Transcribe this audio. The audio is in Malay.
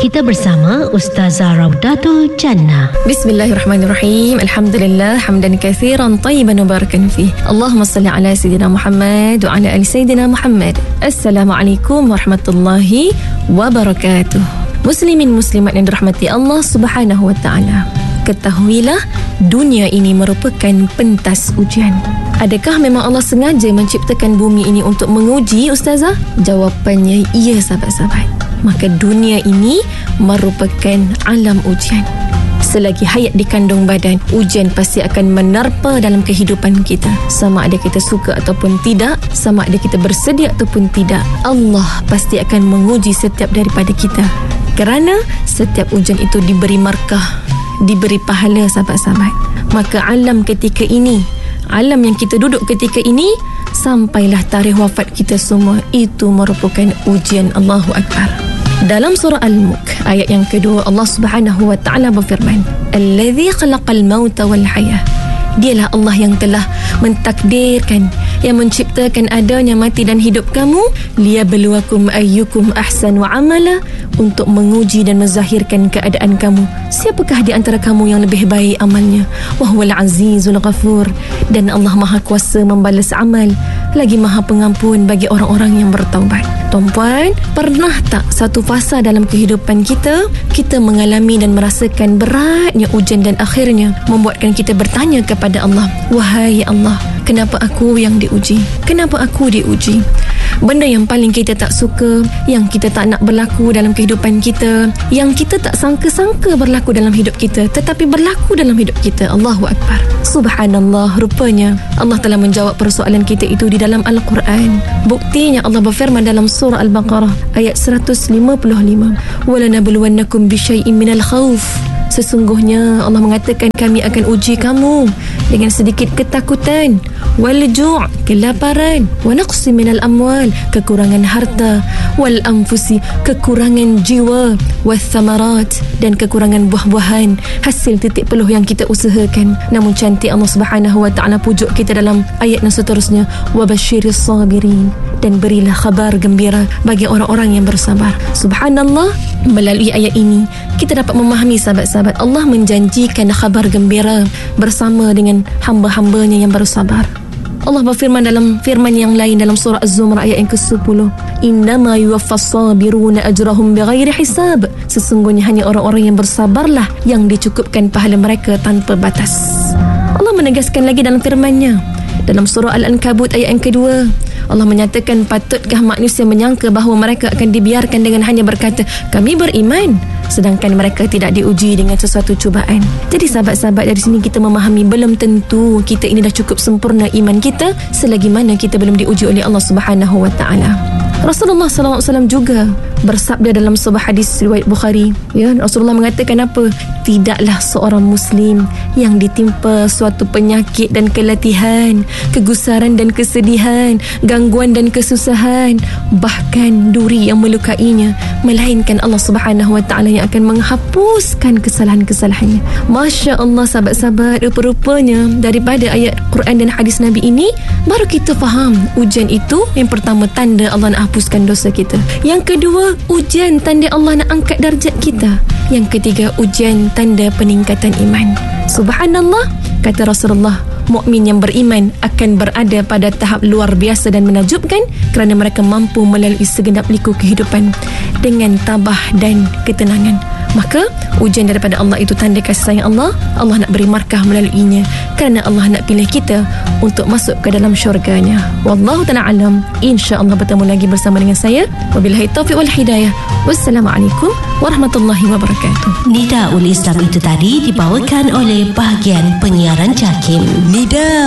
Kita bersama Ustazah Raudatul Jannah. Bismillahirrahmanirrahim. Alhamdulillah hamdan katsiran tayyiban mubarakan fih. Allahumma salli ala sayyidina Muhammad wa ala ali sayyidina Muhammad. Assalamualaikum warahmatullahi wabarakatuh. Muslimin muslimat yang dirahmati Allah Subhanahu wa taala. Ketahuilah, dunia ini merupakan pentas ujian. Adakah memang Allah sengaja menciptakan bumi ini untuk menguji, Ustazah? Jawapannya ya, sahabat-sahabat. Maka dunia ini merupakan alam ujian. Selagi hayat di kandung badan, ujian pasti akan menerpa dalam kehidupan kita. Sama ada kita suka ataupun tidak, sama ada kita bersedia ataupun tidak, Allah pasti akan menguji setiap daripada kita. Kerana setiap ujian itu diberi markah, diberi pahala, sahabat-sahabat. Maka alam ketika ini, alam yang kita duduk ketika ini, sampailah tarikh wafat kita semua, itu merupakan ujian. Allahu Akbar. Dalam surah Al-Mulk ayat yang kedua, Allah Subhanahu wa taala berfirman, "Allazi khalaqal mauta wal hayah." Dialah Allah yang telah mentakdirkan, yang menciptakan adanya mati dan hidup kamu, liyabluwakum ayyukum ahsanu amala, untuk menguji dan menzahirkan keadaan kamu. Siapakah di antara kamu yang lebih baik amalnya? Wa huwal azizul ghafur. Dan Allah Maha Kuasa membalas amal, lagi Maha Pengampun bagi orang-orang yang bertaubat. Tuan-puan, pernah tak satu fasa dalam kehidupan kita mengalami dan merasakan beratnya ujian dan akhirnya membuatkan kita bertanya kepada Allah, wahai Allah, kenapa aku yang diuji? Kenapa aku diuji? Benda yang paling kita tak suka, yang kita tak nak berlaku dalam kehidupan kita, yang kita tak sangka-sangka berlaku dalam hidup kita, tetapi berlaku dalam hidup kita. Allahu Akbar. Subhanallah, rupanya Allah telah menjawab persoalan kita itu di dalam Al-Quran. Buktinya Allah berfirman dalam surah Al-Baqarah ayat 155, "Walanabluwannakum bisyai'in minal khauf." Sesungguhnya Allah mengatakan, kami akan uji kamu dengan sedikit ketakutan, wal ju', kelaparan, wa naqsi minal amwal, kekurangan harta, wal anfusi, kekurangan jiwa, was thamarat, dan kekurangan buah-buahan, hasil titik peluh yang kita usahakan. Namun cantik Allah Subhanahu wa taala pujuk kita dalam ayat yang seterusnya, wa basyiris sabirin, dan berilah khabar gembira bagi orang-orang yang bersabar. Subhanallah, melalui ayat ini kita dapat memahami, sahabat-sahabat, Allah menjanjikan khabar gembira bersama dengan hamba-hambanya yang bersabar. Allah berfirman dalam firman yang lain dalam surah Az-Zumar ayat yang ke-10, "Innama yuwaffas sabiruna ajrahum bighairi hisab." Sesungguhnya hanya orang-orang yang bersabarlah yang dicukupkan pahala mereka tanpa batas. Allah menegaskan lagi dalam firman-Nya dalam surah Al-Ankabut ayat yang kedua, Allah menyatakan, patutkah manusia menyangka bahawa mereka akan dibiarkan dengan hanya berkata, kami beriman, sedangkan mereka tidak diuji dengan sesuatu cubaan. Jadi sahabat-sahabat, dari sini kita memahami belum tentu kita ini dah cukup sempurna iman kita selagi mana kita belum diuji oleh Allah Subhanahu wa taala. Rasulullah SAW juga bersabda dalam sebuah hadis riwayat Bukhari, ya, Rasulullah mengatakan apa? Tidaklah seorang Muslim yang ditimpa suatu penyakit dan keletihan, kegusaran dan kesedihan, gangguan dan kesusahan, bahkan duri yang melukainya, melainkan Allah Subhanahu wa taala yang akan menghapuskan kesalahan-kesalahannya. Masya Allah, sahabat-sahabat, rupa-rupanya daripada ayat Quran dan hadis Nabi ini baru kita faham ujian itu yang pertama tanda Allah nak hapuskan dosa kita, yang kedua ujian tanda Allah nak angkat darjat kita, yang ketiga ujian tanda peningkatan iman. Subhanallah, kata Rasulullah, mukmin yang beriman akan berada pada tahap luar biasa dan menakjubkan kerana mereka mampu melalui segenap liku kehidupan dengan tabah dan ketenangan. Maka ujian daripada Allah itu tanda kasih sayang Allah. Allah nak beri markah melaluinya kerana Allah nak pilih kita untuk masuk ke dalam syurganya. Wallahu ta'ala alam. InsyaAllah bertemu lagi bersama dengan saya. Wabillahi taufiq wal hidayah. Wassalamualaikum warahmatullahi wabarakatuh. Nidaul Islam itu tadi dibawakan oleh bahagian penyiaran JAKIM. Nida